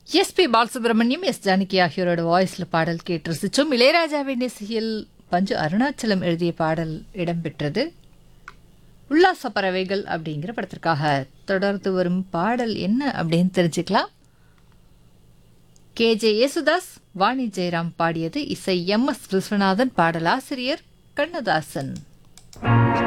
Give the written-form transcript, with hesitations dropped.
SP Balasubramaniam, S Janaki ஆகியோரோட வாய்ஸ்ல பாடல் கேட்டு ரசிச்சோம். இளையராஜாவின் இசையில் பஞ்சு அருணாச்சலம் எழுதிய பாடல் இடம்பெற்றது. உல்லாச பறவைகள் அப்படிங்கிற படத்திற்காக தொடர்ந்து வரும் பாடல் என்ன அப்படின்னு தெரிஞ்சுக்கலாம். KJ யேசுதாஸ், வாணி ஜெயராம் பாடியது. இசை MS விஸ்வநாதன், பாடலாசிரியர் கண்ணதாசன்.